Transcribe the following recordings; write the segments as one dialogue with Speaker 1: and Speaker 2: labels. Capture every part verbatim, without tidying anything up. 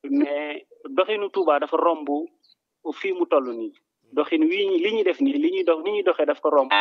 Speaker 1: mais doxinu Touba dafa romb fii mu toll nii doxin wii li ñuy def nii li ñuy dox li ñuy doxee daf ko romb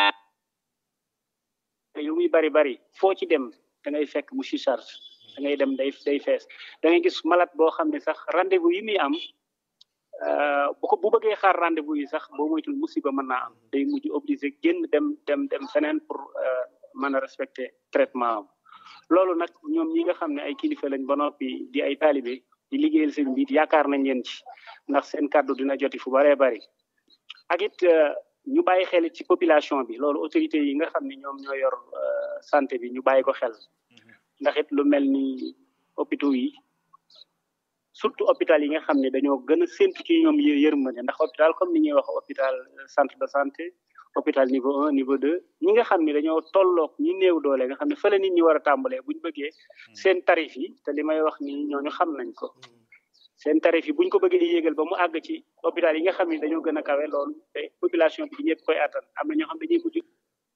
Speaker 1: yu muy bari bari foo ci dem da ngay fekk mu si charge da ngay dem day day fees da ngay gis malade boo xam ne sax rendez-vous yi muy am bu ko bu bëggee xaar rendez-vous yi sax boo moytul musiba mën naa am day mujj obligé génn dem dem dem feneen pour mën a respecter traitement am loolu nag ñoom ñi nga xam ne ay kilifa lañ ba noppi di ay talibé di liggéeyal seen biit yaakaar nañ leen ci ndax seen kàddu dina joti fu baree bari ak it ñu bàyyi xel ci population bi loolu autorité yi nga xam ne ñoom ñoo yor santé bi ñu bàyyi ko xel ndax it lu mel ni hôpitaux yi surtout hôpital yi nga xam ne dañoo gën a séntu ci ñoom y yërmande ndax hôpital comme ni ñuy wax hôpital centre de santé hôpital niveau un niveau deux ñi nga xam ne dañoo tolloog ñi néew doole nga xam ne fële nit ñi war a tàmbalee buñ bëggee seen tarif yi te li may wax ni ñooñu xam nañ ko seen tarif yi buñ ko bëggee yéegal ba mu àgg ci hôpital yi nga xam ne dañoo gën a kawe loolu te population bi ñëpp koy attan am na ñoo xam dañuy mujj.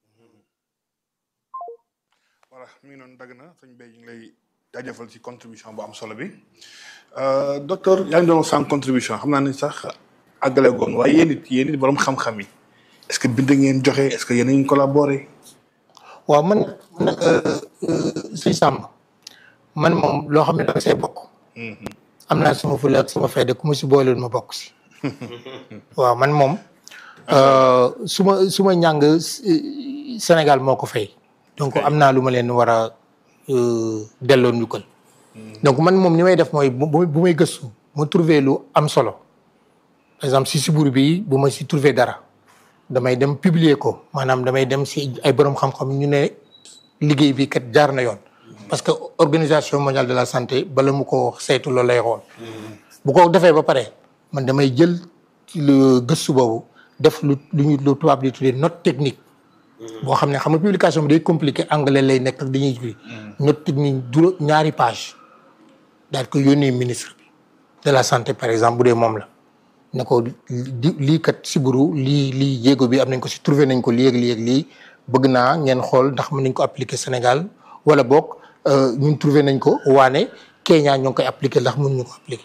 Speaker 2: voilà mi ngi noonu dagg na sëñ Mbaye ñu ngi lay jaajëfal ci contribution bu am solo bi docteur yaa ngi doon sànq contribution xam naa ne sax àggale goon waaye yéen it yéen it borom xam-xam yi est-ce que bind ngeen joxe est-ce que yéen a ngi collaboré.
Speaker 3: waaw man nag suy sàmm man moom loo xam ne dama see bokk. am naa sama fulla ak sama fayda ku ma si booleel ma bokk si. waaw man moom su ma su ma njàng Sénégal moo ko fay. donc am naa lu ma leen war a delloo njukkal. donc man moom ni may def mooy bu bu may gëstu ma trouver lu am solo par exemple si siburu bi bu ma si trouver dara damay dem publier ko maanaam damay dem si ay borom xam-xam ñu ne liggéey bi kat jaar na yoon. parce que organisation mondiale de la santé bala mu ko saytu loolu lay xool. bu ko defee ba pare man damay jël lu gëstu boobu def lu lu ñu lu tubaab di tuddee note technique. boo xam ne xam nga publication bi day compliqué anglais lay nekk ak dañuy ji. note technique du ñaari page daal ko yónnee ministre bi de la santé par exemple bu dee moom la ne ko lii kat siburu lii lii jéego bi am nañ ko si trouvé nañ ko lii ak lii ak lii bëgg naa ngeen xool ndax mën nañ ko appliquer Sénégal wala boog ñun trouvé nañ ko waane Kenya ñoo ngi koy appliquer ndax mën ñu ko appliquer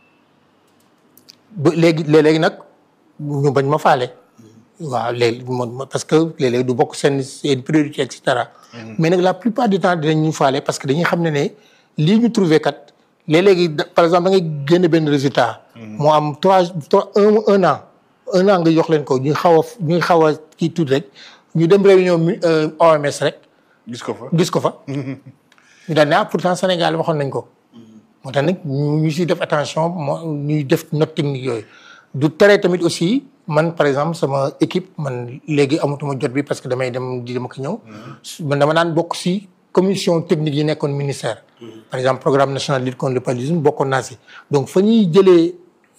Speaker 3: ba léegi léeg-léegi nag ñu bañ ma faale. waaw léegi parce que léeg-léeg du bokk seen seen priorité et cetera. mais nag la plupart du temps dinañ ñu faale parce que dañuy xam ne ne lii ñu trouvé kat léeg-léegi par exemple da ngay génne benn résultat. moo am trois trois un un an un an nga jox leen ko ñu xaw a ñu xaw a kii tuuti rek ñu dem réunion O M S rek.
Speaker 2: gis ko fa
Speaker 3: gis ko fa. ñu daal ne ah pourtant Sénégal waxoon nañ ko. moo tax nag ñu ñu siy def attention moo ñuy def note technique yooyu du tere tamit aussi. man par exemple sama équipe man léegi amatuma jot bi parce que damay dem di dama ko ñëw. man dama daan bokk si commission technique yi nekkoon ministère. par exemple programme national de lutte contre le paludisme bokkoon naa si. donc fa ñuy jëlee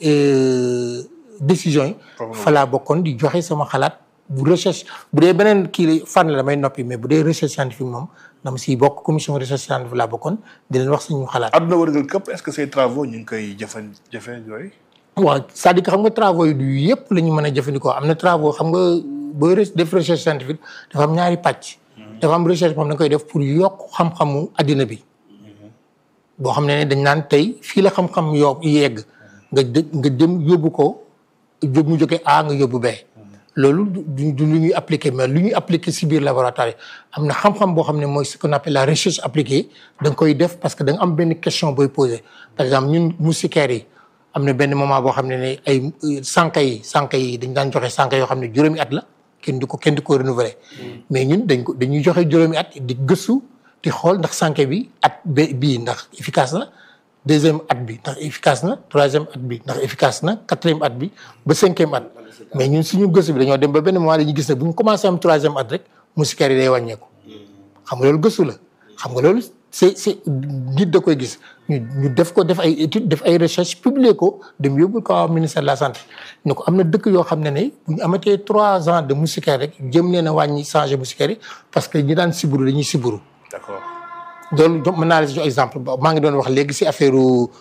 Speaker 3: décision yi. fa laa bokkoon di joxe sama xalaat bu recherche bu dee beneen kii fànn la damay noppi mais bu dee recherche scientifique moom dama siy bokk commission recherche scientifique laa bokkoon di leen wax suñu xalaat.
Speaker 2: àdduna wërngal këpp est-ce que ces travaux ñu ngi koy jëfan jëfe yooyu.
Speaker 3: waaw c'est-à-dire que xam nga travaux yi du yëpp la ñu mën a jëfandikoo am na travaux xam nga booy def recherche scientifique dafa am ñaari pàcc. dafa am recherche moom da nga koy def pour yokk xam-xamu addina bi. boo xam ne dañ naan tey fii la xam-xam yoo yegg nga nga dem yóbbu ko yóbbu mu jógee A nga yóbbu B. loolu du du lu ñuy appliquer mais lu ñuy appliquer si biir laboratoire yi am na xam-xam boo xam ne mooy ce qu'on appelle la recherche appliquée da nga koy def parce que da nga am benn question booy poser par exemple ñun moustiquaires yi. am na benn moment boo xam ne ne ay sànq yi sànq yi dañ daan joxe sànq yoo xam ne juróomi at la kenn du ko kenn du ko renouveler. mais ñun dañ ko dañuy joxe juróomi at di gëstu di xool ndax sànq bi at bii ndax efficace na deuxième at bi ndax efficace na troisième at bi ndax efficace na quatrième at bi ba cinquième at. mais ñun suñu gëstu bi dañoo dem ba benn moment dañuy gis ne bu ñu commencé am troisième at rek moustiquaires yi day wàññeeku. xam nga loolu gëstu la xam nga loolu. c'est c'est nit da koy gis ñu ñu def ko def ay études def ay recherche publier ko dem yóbbu ko ministère de la santé ne ko am na dëkk yoo xam ne ne bu ñu amatee trois ans de moustiquaire rek jëm nee na wàññi changer moustiquaire yi parce que ñi daan siburu dañuy siburu.
Speaker 2: d'accord
Speaker 3: loolu mën naa la si jox exemple maa ngi doon wax léegi si affaire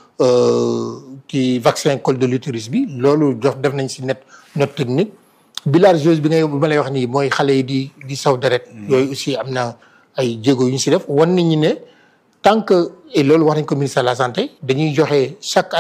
Speaker 3: kii vaccin col de l'utérus bi loolu jox def nañ si net note technique bilharziose bi ngay bi ma lay wax nii mooy xale yi di di saw deret yooyu aussi am na ay jéego yu ñu si def wan nañu ne tant que et loolu wax nañ ko ministère de la santé dañuy joxe chaque